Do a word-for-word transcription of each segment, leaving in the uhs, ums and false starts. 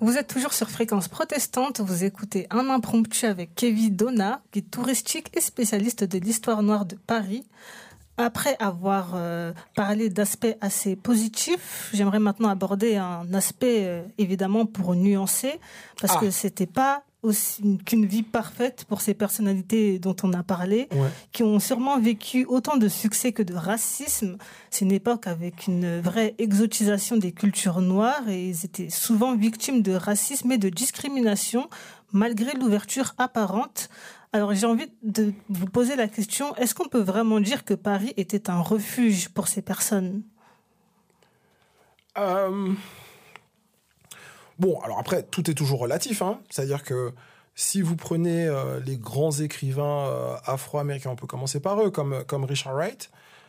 Vous êtes toujours sur Fréquence Protestante, vous écoutez Un Impromptu avec Kevin Donna, guide touristique et spécialiste de l'histoire noire de Paris. Après avoir euh, parlé d'aspects assez positifs, j'aimerais maintenant aborder un aspect euh, évidemment pour nuancer, parce ah. que c'était pas aussi qu'une vie parfaite pour ces personnalités dont on a parlé, ouais. qui ont sûrement vécu autant de succès que de racisme. C'est une époque avec une vraie exotisation des cultures noires et ils étaient souvent victimes de racisme et de discrimination malgré l'ouverture apparente. Alors j'ai envie de vous poser la question, est-ce qu'on peut vraiment dire que Paris était un refuge pour ces personnes ? euh... Bon, alors après, tout est toujours relatif, hein. C'est-à-dire que si vous prenez euh, les grands écrivains euh, afro-américains, on peut commencer par eux, comme, comme Richard Wright,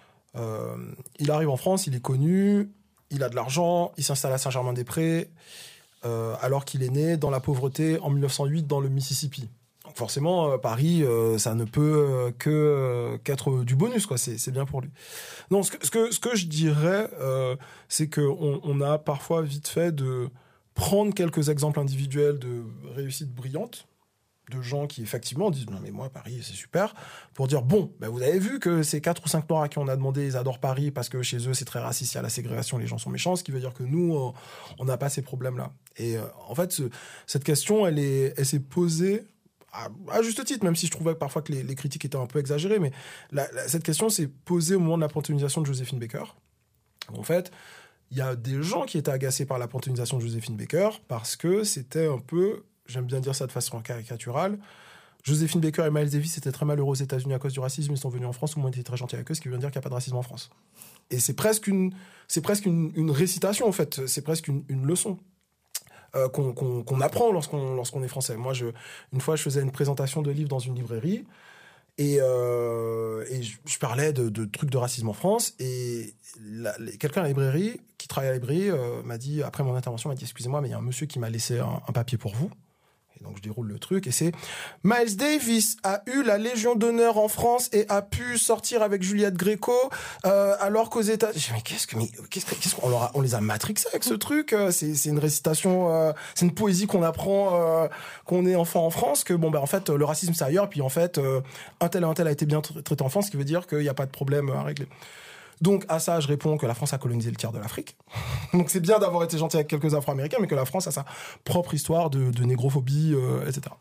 euh, il arrive en France, il est connu, il a de l'argent, il s'installe à Saint-Germain-des-Prés, euh, alors qu'il est né dans la pauvreté en mille neuf cent huit dans le Mississippi. Donc forcément, euh, Paris, euh, ça ne peut euh, que euh, qu'être du bonus, quoi. C'est, c'est bien pour lui. Non, ce que, ce que, ce que je dirais, euh, c'est qu'on on a parfois vite fait de prendre quelques exemples individuels de réussite brillante, de gens qui effectivement disent « Non mais moi, Paris, c'est super », pour dire « Bon, ben vous avez vu que ces quatre ou cinq Noirs à qui on a demandé, ils adorent Paris parce que chez eux, c'est très raciste, il y a la ségrégation, les gens sont méchants, ce qui veut dire que nous, on n'a pas ces problèmes-là. » Et euh, en fait, ce, cette question, elle, est, elle s'est posée à, à juste titre, même si je trouvais parfois que les, les critiques étaient un peu exagérées, mais la, la, cette question s'est posée au moment de la panthéonisation de Joséphine Baker. En fait, il y a des gens qui étaient agacés par la panthéonisation de Joséphine Baker parce que c'était un peu, j'aime bien dire ça de façon caricaturale, Joséphine Baker et Miles Davis étaient très malheureux aux États-Unis à cause du racisme, ils sont venus en France, où on était très gentils avec eux, ce qui veut dire qu'il n'y a pas de racisme en France. Et c'est presque une, c'est presque une, une récitation, en fait, c'est presque une, une leçon. Euh, qu'on, qu'on, qu'on apprend lorsqu'on, lorsqu'on est français. Moi, je, une fois, je faisais une présentation de livres dans une librairie et, euh, et je, je parlais de, de trucs de racisme en France et la, les, quelqu'un à la librairie, qui travaille à la librairie, euh, m'a dit, après mon intervention, m'a dit « Excusez-moi, mais il y a un monsieur qui m'a laissé un, un papier pour vous. » Et donc, je déroule le truc et c'est « Miles Davis a eu la Légion d'honneur en France et a pu sortir avec Juliette Gréco euh, alors qu'aux États-Unis... » Je dis « Mais qu'est-ce que... Mais, qu'est-ce que qu'est-ce qu'on leur a, on les a matrixés avec ce truc c'est, c'est une récitation... Euh, c'est une poésie qu'on apprend euh, qu'on est enfant en France, que bon, ben, en fait, le racisme, c'est ailleurs. Puis en fait, euh, un tel et un tel a été bien traité en France, ce qui veut dire qu'il n'y a pas de problème à régler. » Donc, à ça, je réponds que la France a colonisé le tiers de l'Afrique. Donc, c'est bien d'avoir été gentil avec quelques Afro-Américains, mais que la France a sa propre histoire de, de négrophobie, euh, et cetera.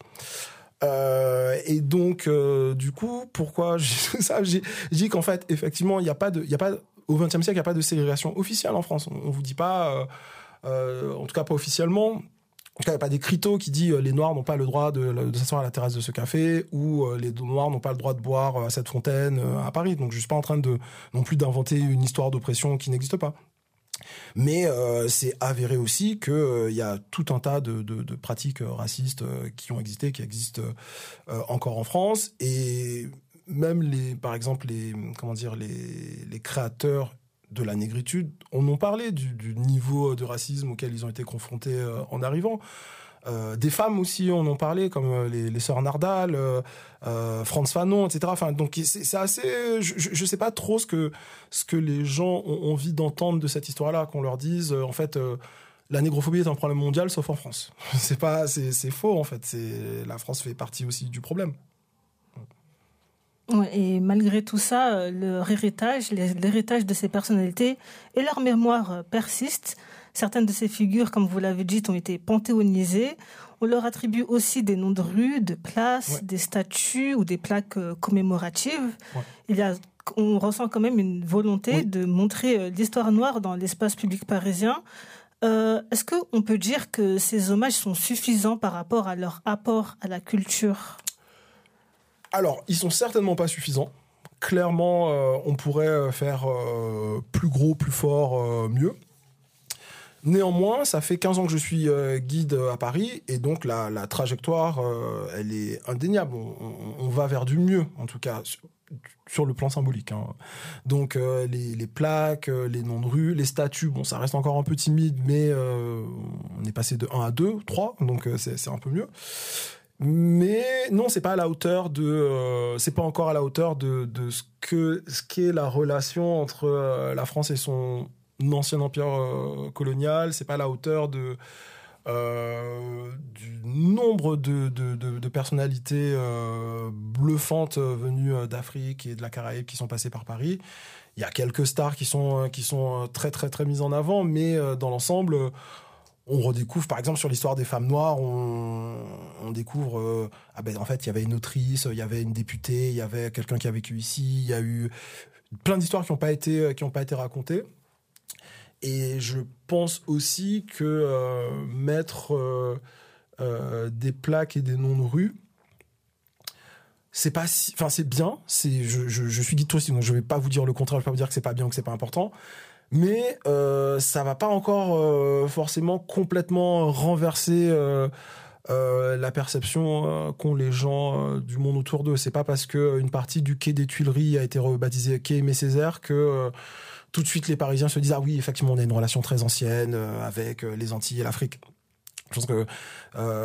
Euh, et donc, euh, du coup, pourquoi j'ai tout ça j'ai, j'ai dit qu'en fait, effectivement, il n'y a pas de, il y a pas, au vingtième siècle, il n'y a pas de ségrégation officielle en France. On ne vous dit pas, euh, euh, en tout cas pas officiellement. En tout cas, il n'y a pas d'écriteau qui dit euh, les Noirs n'ont pas le droit de, de s'asseoir à la terrasse de ce café ou euh, les Noirs n'ont pas le droit de boire euh, à cette fontaine euh, à Paris. Donc, je suis pas en train de non plus d'inventer une histoire d'oppression qui n'existe pas. Mais euh, c'est avéré aussi qu'il euh, y a tout un tas de, de, de pratiques euh, racistes euh, qui ont existé, qui existent euh, encore en France. Et même les, par exemple, les comment dire, les, les créateurs de la négritude, on en parlait du, du niveau de racisme auquel ils ont été confrontés euh, en arrivant. Euh, des femmes aussi, on en parlait, comme euh, les, les sœurs Nardal, euh, euh, Frantz Fanon, et cetera. Enfin, donc c'est, c'est assez. Je ne sais pas trop ce que ce que les gens ont envie d'entendre de cette histoire-là, qu'on leur dise. Euh, en fait, euh, la négrophobie est un problème mondial, sauf en France. c'est pas, c'est, c'est faux en fait. C'est la France fait partie aussi du problème. Ouais, et malgré tout ça, leur héritage, l'héritage de ces personnalités et leur mémoire persistent. Certaines de ces figures, comme vous l'avez dit, ont été panthéonisées. On leur attribue aussi des noms de rues, de places, ouais. des statues ou des plaques commémoratives. Ouais. Il y a, on ressent quand même une volonté oui. de montrer l'histoire noire dans l'espace public parisien. Euh, est-ce qu'on peut dire que ces hommages sont suffisants par rapport à leur apport à la culture ? Alors, ils sont certainement pas suffisants. Clairement, euh, on pourrait faire euh, plus gros, plus fort, euh, mieux. Néanmoins, ça fait quinze ans que je suis euh, guide à Paris, et donc la, la trajectoire, euh, elle est indéniable. On, on, on va vers du mieux, en tout cas, sur, sur le plan symbolique. Hein. Donc, euh, les, les plaques, les noms de rue, les statues, bon, ça reste encore un peu timide, mais euh, on est passé de un à deux, trois, donc euh, c'est, c'est un peu mieux. Mais non, c'est pas à la hauteur de, euh, c'est pas encore à la hauteur de, de ce que, ce qu'est la relation entre euh, la France et son ancien empire euh, colonial. C'est pas à la hauteur de, euh, du nombre de, de, de, de personnalités euh, bluffantes venues d'Afrique et de la Caraïbe qui sont passées par Paris. Il y a quelques stars qui sont, qui sont très, très, très mises en avant, mais dans l'ensemble, on redécouvre, par exemple, sur l'histoire des femmes noires, on, on découvre, euh, ah ben, en fait, il y avait une autrice, il y avait une députée, il y avait quelqu'un qui a vécu ici, il y a eu plein d'histoires qui n'ont pas été, qui n'ont pas été racontées. Et je pense aussi que euh, mettre euh, euh, des plaques et des noms de rue, c'est pas si, enfin c'est bien. C'est, je, je, je suis guide touristique, donc je vais pas vous dire le contraire, je vais pas vous dire que c'est pas bien ou que c'est pas important. Mais euh, ça va pas encore euh, forcément complètement renverser euh, euh, la perception euh, qu'ont les gens euh, du monde autour d'eux. C'est pas parce que une partie du quai des Tuileries a été rebaptisée quai Aimé Césaire que euh, tout de suite les Parisiens se disent ah oui effectivement on a une relation très ancienne euh, avec euh, les Antilles et l'Afrique. Je pense que euh,